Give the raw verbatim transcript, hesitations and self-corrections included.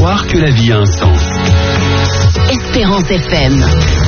croire que la vie a un sens. Espérance F M.